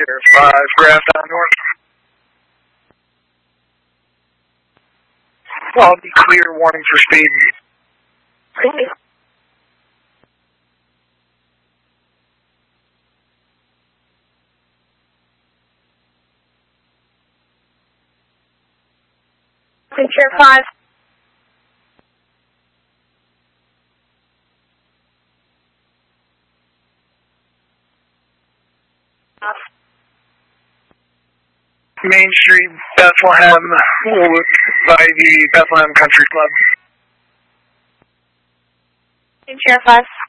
Sierra 5, Grass down north. I'll be clear, warning for speed. Okay. Sierra 5. Main Street, Bethlehem, by the Bethlehem Country Club. Sierra 5.